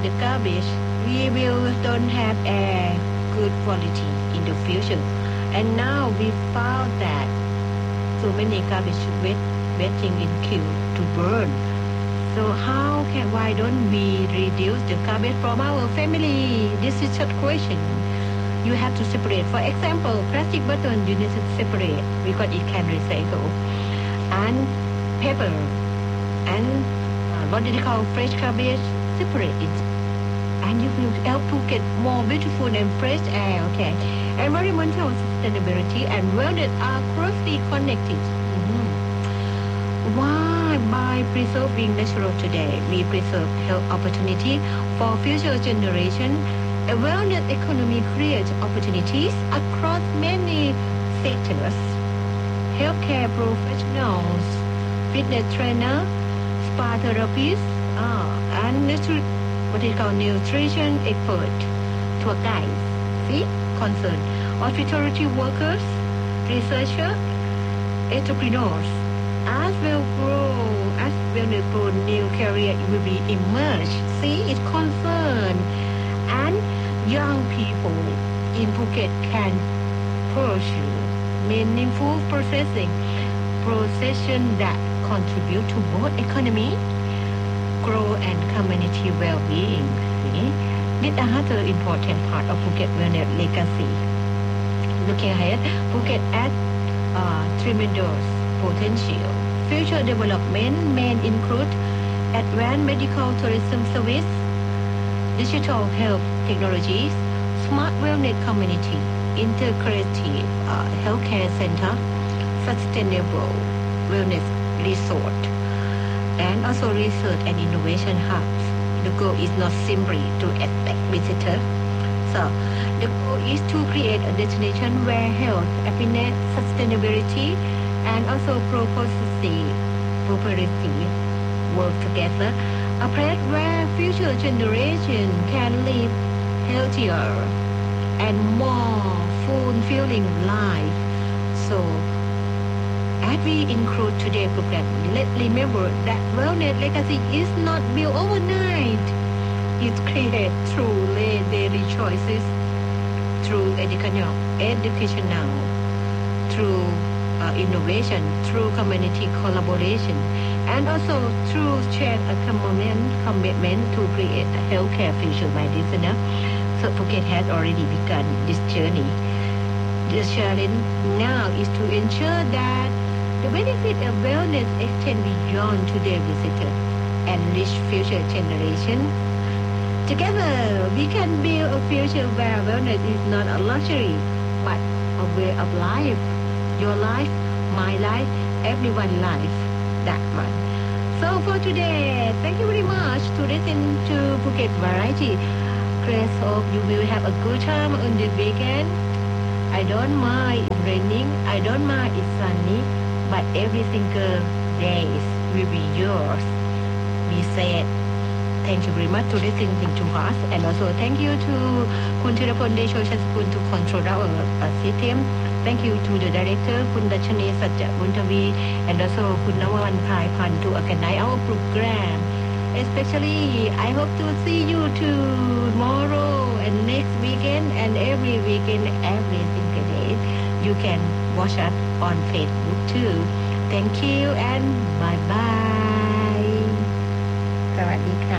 the garbage, we will don't have air good quality in the future. And now we found that so many garbage waiting in queue to burn. So why don't we reduce the garbage from our family? This is a question. You have to separate. For example, plastic bottle you need to separate because it can recycle. And paper and what do they call fresh garbage, separate it. And you will help to get more beautiful and fresh air, okay? Environmental sustainability and wellness are closely connected. Why? By preserving natural today, we preserve health opportunity for future generation. A wellness economy creates opportunities across many sectors. Healthcare professionals, fitness trainer, spa therapists, and nutrition expert, tour guides, concern, hospitality workers, researchers, entrepreneurs. As wellness grow, new career will be emerged. It's concern. And young people in Phuket can pursue meaningful profession that contribute to both economy, growth and community well-being. This is another important part of Phuket wellness legacy. Looking ahead, Phuket has tremendous potential. Future development may include advanced medical tourism service, digital health technologies, smart wellness community, integrative healthcare center, sustainable wellness resort, and also research and innovation hubs. The goal is not simply to attract visitors. So the goal is to create a destination where health, happiness, sustainability, and also prosperity work together. A place where future generations can live healthier and more fulfilling life. So, as we include today's program, let's remember that wellness legacy is not built overnight. It's created through daily choices, through educational, through innovation, through community collaboration, and also through shared commitment to create a healthcare future by listener. So Phuket has already begun this journey. The challenge now is to ensure that the benefit of wellness extend beyond today's visitor and reach future generations. Together, we can build a future where wellness is not a luxury, but a way of life. Your life, my life, everyone's life. That one. So for today, thank you very much to listen to Phuket Variety. Grace, hope you will have a good time on the weekend. I don't mind it's raining, I don't mind it's sunny, but every single day will be yours. We said thank you very much to listening to us, and also thank you to Kun Thirapon Deshochansakul to control our system. Thank you to the director, Kun Dachani Satya Buntavi, and also Kun Nawan Phaipan to organize our program. Especially, I hope to see you tomorrow and next weekend and every weekend, every single day. You can watch us on Facebook too. Thank you and bye-bye. สวัสดีค่ะ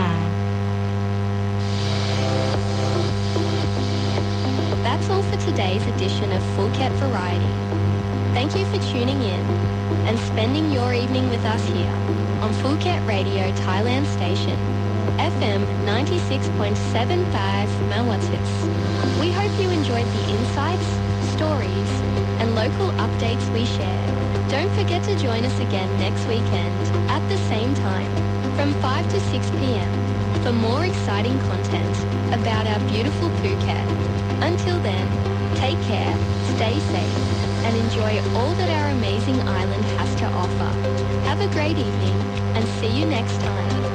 That's all for today's edition of Phuket Variety. Thank you for tuning in and spending your evening with us here on Phuket Radio Thailand Station, FM 96.75 MHz. We hope you enjoyed the insights, stories, and local updates we share. Don't forget to join us again next weekend at the same time from 5 to 6 p.m. for more exciting content about our beautiful Phuket. Until then, take care, stay safe, and enjoy all that our amazing island has to offer. Have a great evening and see you next time.